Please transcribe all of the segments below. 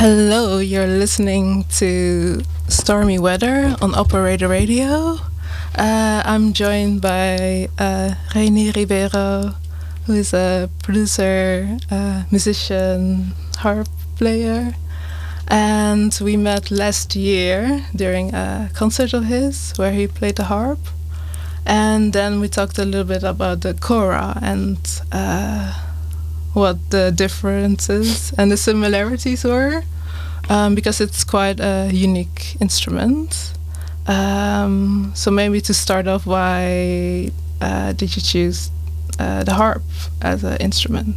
Hello, you're listening to Stormy Weather on Operator Radio. I'm joined by Reini Ribeiro, who is a producer, musician, harp player. And we met last year during a concert of his where he played the harp. And then we talked a little bit about the kora and what the differences and the similarities were, because it's quite a unique instrument. So maybe to start off, why did you choose the harp as an instrument?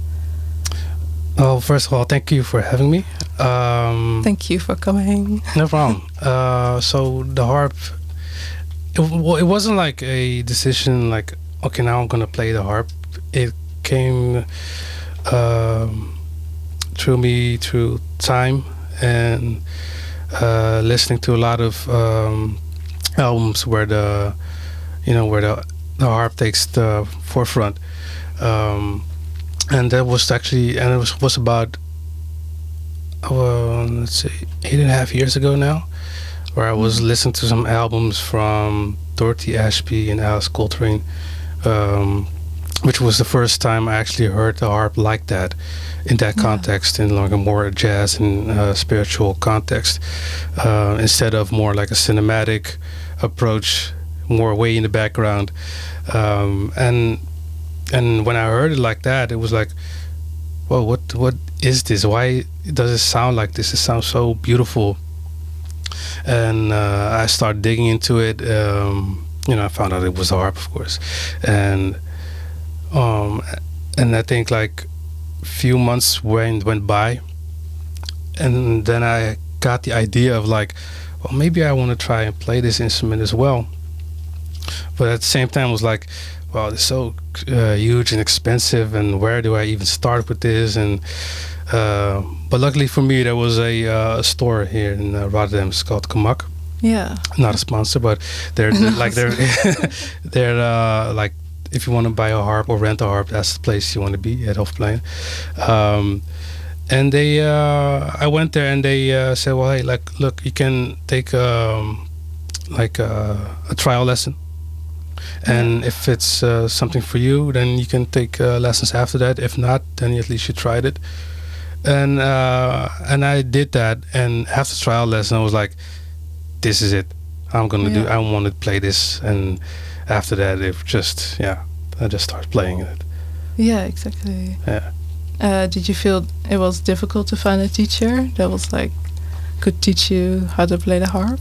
Well, first of all, thank you for having me. Thank you for coming. No problem. So the harp, it wasn't like a decision like, okay, now I'm going to play the harp. It came through time and listening to a lot of albums where the harp takes the forefront, and that was actually, and it was about let's see, 8.5 years ago now, where I was listening to some albums from Dorothy Ashby and Alice Coltrane, which was the first time I actually heard the harp like that, in that context, in like a more jazz and spiritual context, instead of more like a cinematic approach, more way in the background. And when I heard it like that, it was like, well, what is this? Why does it sound like this? It sounds so beautiful. And I started digging into it. I found out it was a harp, of course, and I think like few months went by, and then I got the idea of like, well, maybe I want to try and play this instrument as well. But at the same time, I was like, well, it's so huge and expensive, and where do I even start with this? And but luckily for me, there was a store here in Rotterdam. It's called Kamak. Yeah. Not a sponsor, but they're like they're like, if you want to buy a harp or rent a harp, that's the place you want to be at Hofplein. And I went there and they said, well, hey, like, look, you can take a trial lesson. And if it's something for you, then you can take lessons after that. If not, then at least you tried it. And I did that. And after trial lesson, I was like, this is it. I'm going to do, I want to play this. And after that, I just started playing it. Yeah, exactly. Yeah. Did you feel it was difficult to find a teacher that was like, could teach you how to play the harp?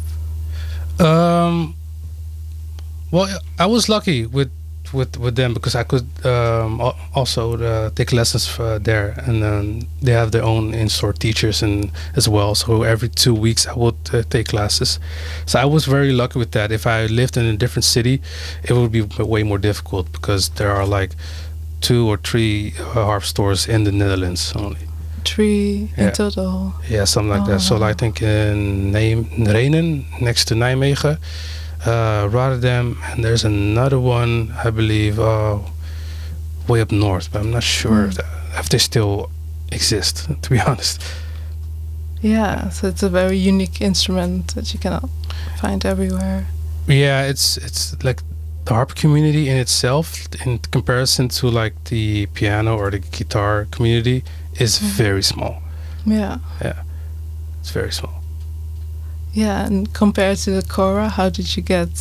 Well, I was lucky with them because I could also take lessons there, and they have their own in-store teachers and as well. So every 2 weeks I would take classes. So I was very lucky with that. If I lived in a different city, it would be way more difficult because there are like 2 or 3 harp stores in the Netherlands only. 3 in total? Yeah, something like that. So I think in Renen, next to Nijmegen, Rotterdam, and there's another one, I believe, way up north, but I'm not sure if they still exist, to be honest. Yeah, so it's a very unique instrument that you cannot find everywhere. Yeah, it's like the harp community in itself, in comparison to like the piano or the guitar community, is very small. Yeah. Yeah, it's very small. Yeah, and compared to the kora, how did you get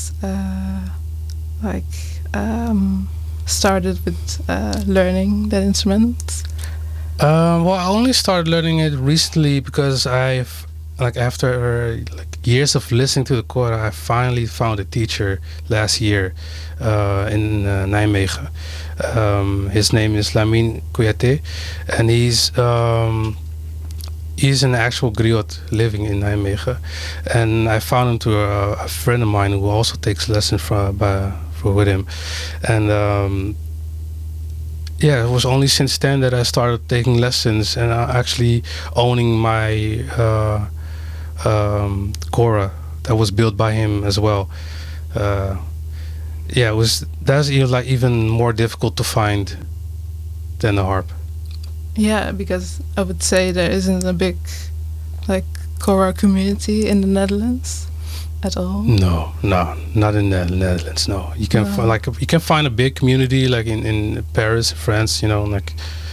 started with learning that instrument? Well, I only started learning it recently because I've after years of listening to the kora, I finally found a teacher last year in Nijmegen. His name is Lamine Kouyaté, and he's an actual griot living in Nijmegen, and I found him through a friend of mine who also takes lessons with him, and it was only since then that I started taking lessons and actually owning my kora that was built by him as well. That's even more difficult to find than the harp. Yeah, because I would say there isn't a big like Kora community in the Netherlands at all? No, not in the Netherlands. No, you can you can find a big community like in Paris, France. You know, like,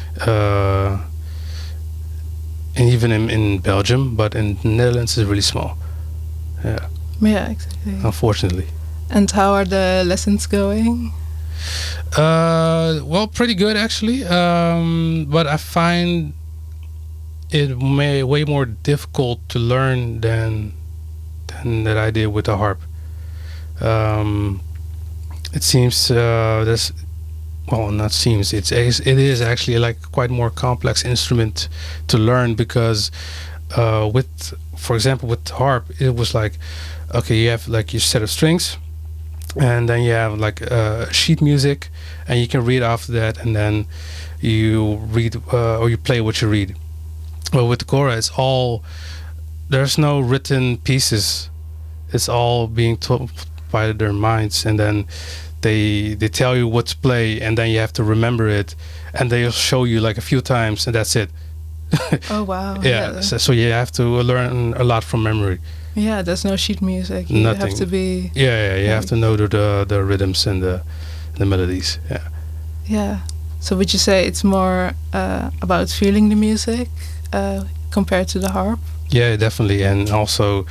and even in Belgium, but in the Netherlands it's really small. Yeah. Yeah, exactly. Unfortunately. And how are the lessons going? Well, pretty good actually. But I find it way more difficult to learn than that I did with the harp. It seems there's, well, not seems, it is actually like quite more complex instrument to learn, because with, for example, with the harp, it was like, okay, you have like your set of strings, and then you have like sheet music, and you can read after that, and then you read or you play what you read. Well, with the Kora, it's all, there's no written pieces. It's all being taught by their minds, and then they tell you what to play, and then you have to remember it, and they'll show you like a few times, and that's it. Oh wow! Yeah, so you have to learn a lot from memory. Yeah, there's no sheet music. You Nothing. have to be. Yeah, you have to know the rhythms and the melodies. Yeah. Yeah. So would you say it's more about feeling the music compared to the harp? Yeah, definitely, and also,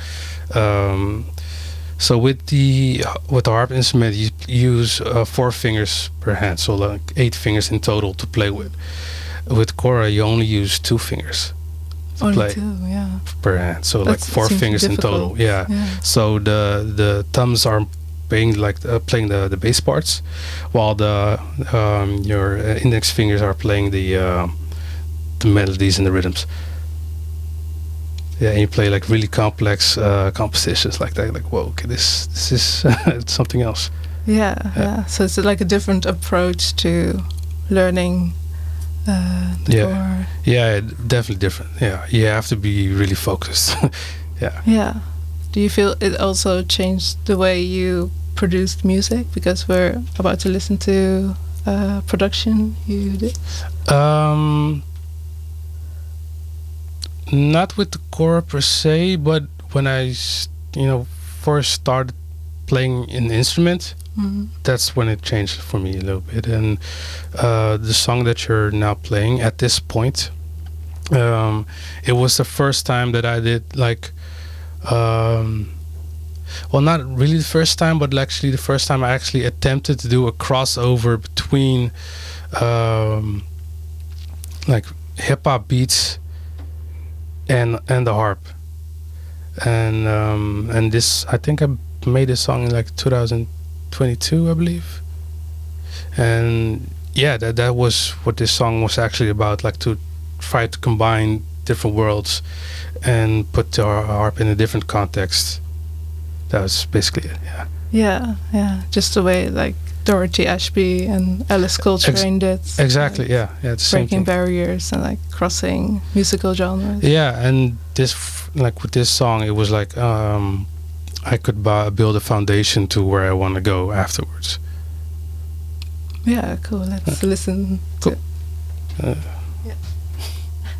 so with the harp instrument, you use 4 fingers per hand, so like 8 fingers in total to play with. With Kora, you only use 2 fingers to Only play 2, yeah. per hand, so like 4 fingers in total. Yeah. So the thumbs are playing playing the bass parts, while your index fingers are playing the melodies and the rhythms. Yeah, and you play like really complex compositions like that. Like, whoa, okay, this is it's something else. Yeah. So it's like a different approach to learning the Kora. Yeah, definitely different. Yeah, you have to be really focused. Yeah. Yeah. Do you feel it also changed the way you produced music? Because we're about to listen to production you did. Not with the Kora per se, but when I, first started playing an instrument, that's when it changed for me a little bit. And the song that you're now playing at this point, it was the first time that I did like, well, not really the first time, but actually the first time I actually attempted to do a crossover between like hip hop beats and the harp, and this, I think I made this song in like 2022, I believe. And yeah, that was what this song was actually about, like to try to combine different worlds and put the harp in a different context. That was basically it. Yeah, just the way like Dorothy Ashby and Alice Coltrane did. Exactly, like, yeah, it's the same breaking thing. barriers and like crossing musical genres. Yeah, and this, like with this song, it was like I could build a foundation to where I want to go afterwards. Yeah, cool. Let's listen to it. Yeah.